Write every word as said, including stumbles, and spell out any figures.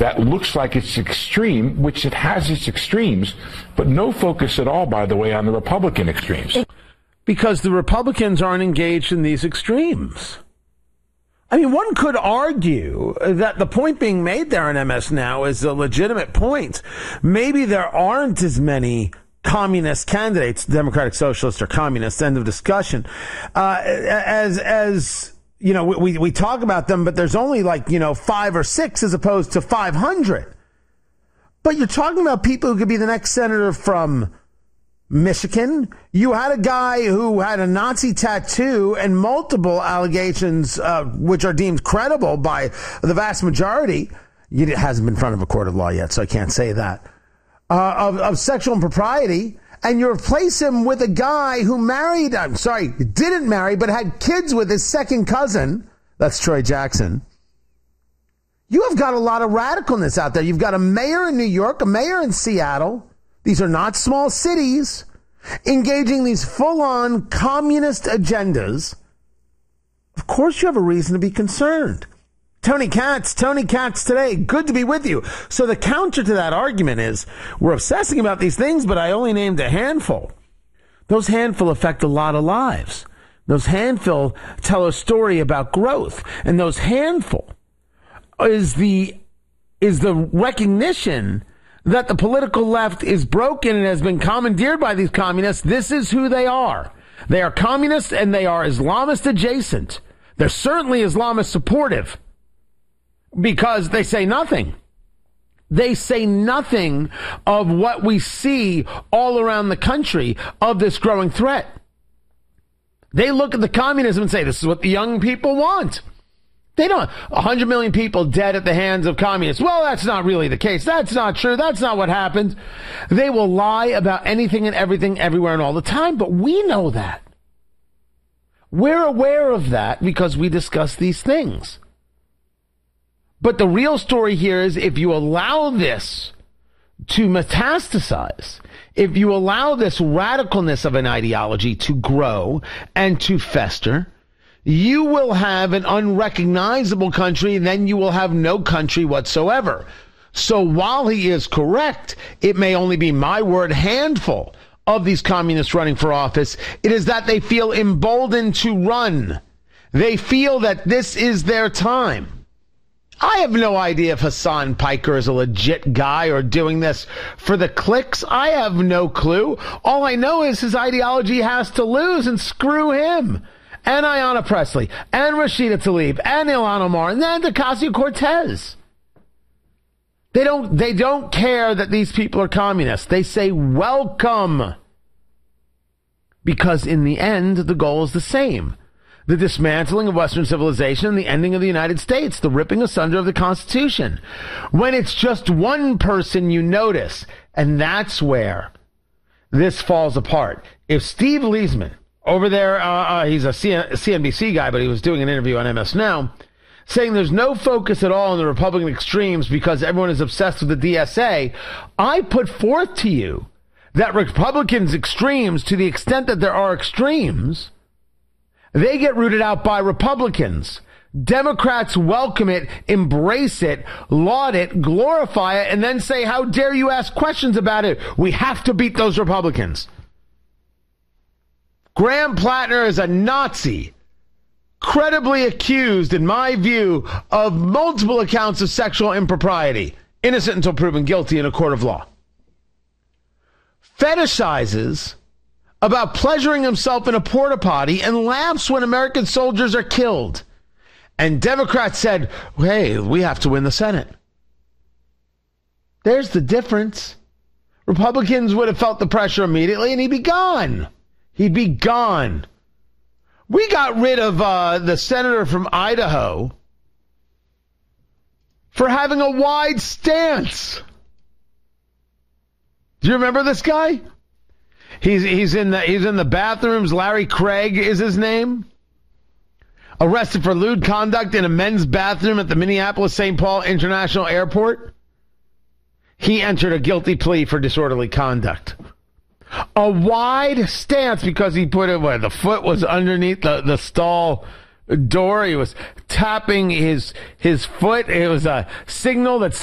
that looks like it's extreme, which it has its extremes, but no focus at all, by the way, on the Republican extremes. Because the Republicans aren't engaged in these extremes. I mean, one could argue that the point being made there on M S Now is a legitimate point. Maybe there aren't as many communist candidates, Democratic Socialists or communists, end of discussion, uh, as, as, you know, we, we talk about them, but there's only like, you know, five or six as opposed to five hundred. But you're talking about people who could be the next senator from Michigan. You had a guy who had a Nazi tattoo and multiple allegations, uh, which are deemed credible by the vast majority. It hasn't been in front of a court of law yet, so I can't say that. Uh, of, of sexual impropriety, and you replace him with a guy who married, I'm sorry, didn't marry, but had kids with his second cousin. That's Troy Jackson. You have got a lot of radicalness out there. You've got a mayor in New York, a mayor in Seattle. These are not small cities, engaging these full-on communist agendas. Of course you have a reason to be concerned. Tony Katz, Tony Katz today. Good to be with you. So the counter to that argument is we're obsessing about these things, but I only named a handful. Those handful affect a lot of lives. Those handful tell a story about growth. And those handful is the, is the recognition that the political left is broken and has been commandeered by these communists. This is who they are. They are communists and they are Islamist adjacent. They're certainly Islamist supportive because they say nothing. They say nothing of what we see all around the country of this growing threat. They look at the communism and say, this is what the young people want. They don't, one hundred million people dead at the hands of communists. Well, that's not really the case. That's not true. That's not what happened. They will lie about anything and everything, everywhere and all the time, but we know that. We're aware of that because we discuss these things. But the real story here is if you allow this to metastasize, if you allow this radicalness of an ideology to grow and to fester, you will have an unrecognizable country, and then you will have no country whatsoever. So while he is correct, it may only be, my word, handful of these communists running for office. It is that they feel emboldened to run. They feel that this is their time. I have no idea if Hassan Piker is a legit guy or doing this for the clicks. I have no clue. All I know is his ideology has to lose, and screw him. And Ayanna Pressley, and Rashida Tlaib, and Ilhan Omar, and then Ocasio-Cortez. They don't, they don't care that these people are communists. They say, welcome. Because in the end, the goal is the same. The dismantling of Western civilization and the ending of the United States, the ripping asunder of the Constitution. When it's just one person, you notice, and that's where this falls apart. If Steve Leisman, over there, uh, uh, he's a C N B C guy, but he was doing an interview on M S Now, saying there's no focus at all on the Republican extremes because everyone is obsessed with the D S A. I put forth to you that Republicans' extremes, to the extent that there are extremes, they get rooted out by Republicans. Democrats welcome it, embrace it, laud it, glorify it, and then say, how dare you ask questions about it? We have to beat those Republicans. Graham Plattner is a Nazi, credibly accused, in my view, of multiple accounts of sexual impropriety, innocent until proven guilty in a court of law. Fetishizes about pleasuring himself in a porta potty and laughs when American soldiers are killed. And Democrats said, hey, we have to win the Senate. There's the difference. Republicans would have felt the pressure immediately and he'd be gone. He'd be gone. We got rid of uh, the senator from Idaho for having a wide stance. Do you remember this guy? He's he's in the he's in the bathrooms. Larry Craig is his name. Arrested for lewd conduct in a men's bathroom at the Minneapolis Saint Paul International Airport. He entered a guilty plea for disorderly conduct. A wide stance because he put it where the foot was underneath the, the stall door. He was tapping his his foot. It was a signal that